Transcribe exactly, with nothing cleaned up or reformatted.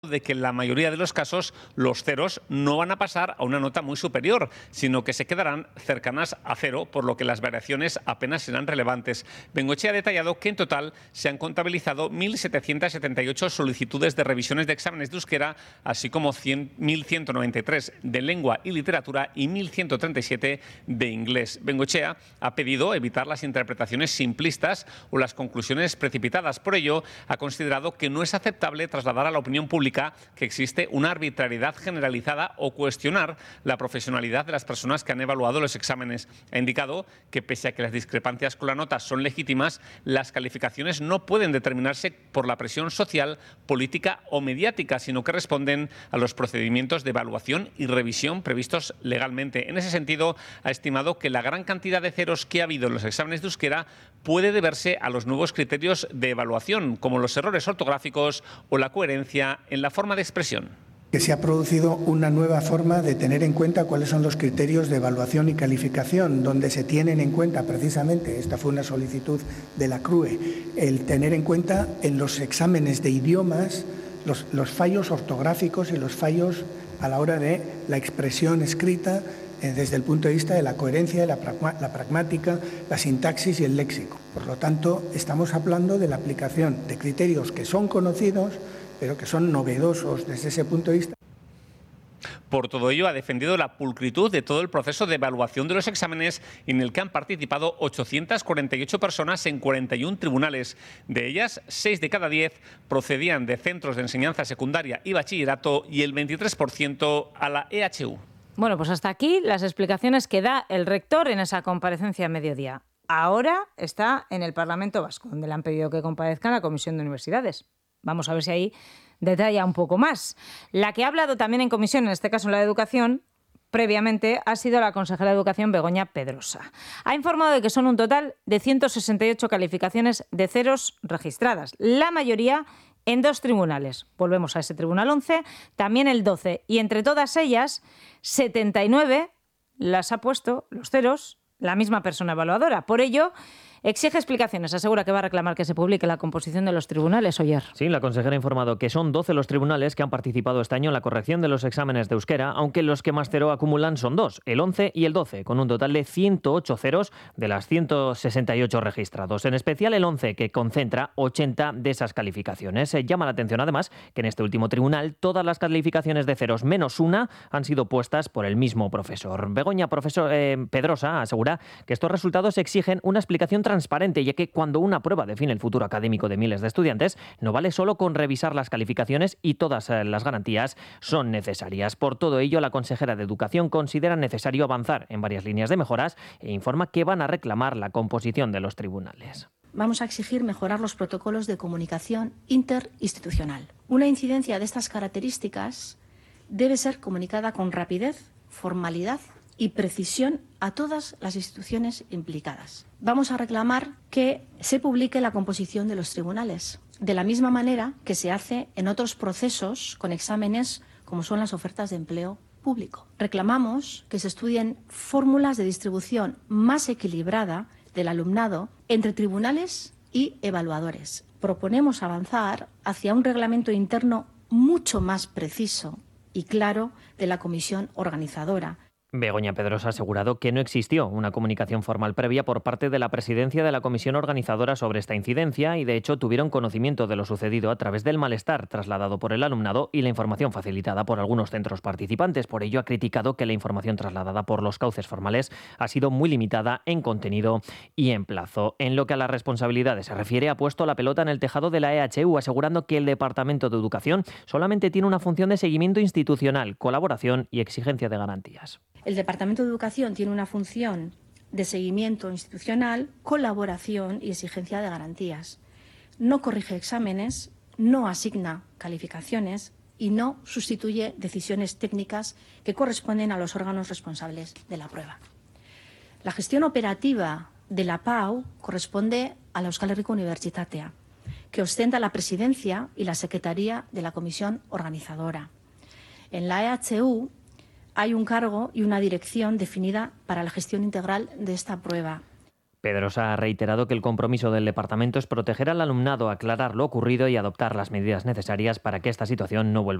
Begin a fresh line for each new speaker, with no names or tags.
de que en la mayoría de los casos los ceros no van a pasar a una nota muy superior, sino que se quedarán cercanas a cero, por lo que las variaciones apenas serán relevantes. Bengoechea ha detallado que en total se han contabilizado mil setecientas setenta y ocho solicitudes de revisiones de exámenes de euskera, así como mil ciento noventa y tres de lengua y literatura y mil ciento treinta y siete de inglés. Bengoechea ha pedido evitar las interpretaciones simplistas o las conclusiones precipitadas. Por ello, ha considerado que no es aceptable trasladar a la opinión pública que existe una arbitrariedad generalizada o cuestionar la profesionalidad de las personas que han evaluado los exámenes. Ha indicado que, pese a que las discrepancias con la nota son legítimas, las calificaciones no pueden determinarse por la presión social, política o mediática, sino que responden a los procedimientos de evaluación y revisión previstos legalmente. En ese sentido, ha estimado que la gran cantidad de ceros que ha habido en los exámenes de euskera puede deberse a los nuevos criterios de evaluación, como los errores ortográficos o la coherencia en la forma de expresión.
Que se ha producido una nueva forma de tener en cuenta cuáles son los criterios de evaluación y calificación, donde se tienen en cuenta precisamente, esta fue una solicitud de la C R U E, el tener en cuenta en los exámenes de idiomas los, los fallos ortográficos y los fallos a la hora de la expresión escrita eh, desde el punto de vista de la coherencia, la, pragma, la pragmática, la sintaxis y el léxico. Por lo tanto, estamos hablando de la aplicación de criterios que son conocidos, pero que son novedosos desde ese punto de vista.
Por todo ello, ha defendido la pulcritud de todo el proceso de evaluación de los exámenes, en el que han participado ochocientas cuarenta y ocho personas en cuarenta y uno tribunales. De ellas, seis de cada diez procedían de centros de enseñanza secundaria y bachillerato y el veintitrés por ciento a la E H U.
Bueno, pues hasta aquí las explicaciones que da el rector en esa comparecencia a mediodía. Ahora está en el Parlamento Vasco, donde le han pedido que comparezca en la Comisión de Universidades. Vamos a ver si ahí detalla un poco más. La que ha hablado también en comisión, en este caso en la de Educación, previamente, ha sido la consejera de Educación, Begoña Pedrosa. Ha informado de que son un total de ciento sesenta y ocho calificaciones de ceros registradas, la mayoría en dos tribunales. Volvemos a ese tribunal once, también el doce, y entre todas ellas, setenta y nueve las ha puesto los ceros la misma persona evaluadora. Por ello, exige explicaciones. Asegura que va a reclamar que se publique la composición de los tribunales. Oyer.
Sí, la consejera ha informado que son doce los tribunales que han participado este año en la corrección de los exámenes de euskera, aunque los que más cero acumulan son dos, el once y el doce, con un total de ciento ocho ceros de las ciento sesenta y ocho registrados. En especial el once, que concentra ochenta de esas calificaciones. Eh, llama la atención, además, que en este último tribunal todas las calificaciones de ceros menos una han sido puestas por el mismo profesor. Begoña profesor, eh, Pedrosa asegura que estos resultados exigen una explicación transparente, ya que cuando una prueba define el futuro académico de miles de estudiantes, no vale solo con revisar las calificaciones y todas las garantías son necesarias. Por todo ello, la consejera de Educación considera necesario avanzar en varias líneas de mejoras e informa que van a reclamar la composición de los tribunales.
Vamos a exigir mejorar los protocolos de comunicación interinstitucional. Una incidencia de estas características debe ser comunicada con rapidez, formalidad y precisión a todas las instituciones implicadas. Vamos a reclamar que se publique la composición de los tribunales, de la misma manera que se hace en otros procesos con exámenes como son las ofertas de empleo público. Reclamamos que se estudien fórmulas de distribución más equilibrada del alumnado entre tribunales y evaluadores. Proponemos avanzar hacia un reglamento interno mucho más preciso y claro de la comisión organizadora.
Begoña Pedrosa ha asegurado que no existió una comunicación formal previa por parte de la presidencia de la comisión organizadora sobre esta incidencia y, de hecho, tuvieron conocimiento de lo sucedido a través del malestar trasladado por el alumnado y la información facilitada por algunos centros participantes. Por ello, ha criticado que la información trasladada por los cauces formales ha sido muy limitada en contenido y en plazo. En lo que a las responsabilidades se refiere, ha puesto la pelota en el tejado de la E H U, asegurando que el Departamento de Educación solamente tiene una función de seguimiento institucional, colaboración y exigencia de garantías.
El Departamento de Educación tiene una función de seguimiento institucional, colaboración y exigencia de garantías. No corrige exámenes, no asigna calificaciones y no sustituye decisiones técnicas que corresponden a los órganos responsables de la prueba. La gestión operativa de la P A U corresponde a la Euskal Herriko Unibertsitatea, que ostenta la presidencia y la secretaría de la comisión organizadora. En la E H U hay un cargo y una dirección definida para la gestión integral de esta prueba.
Pedrosa ha reiterado que el compromiso del departamento es proteger al alumnado, aclarar lo ocurrido y adoptar las medidas necesarias para que esta situación no vuelva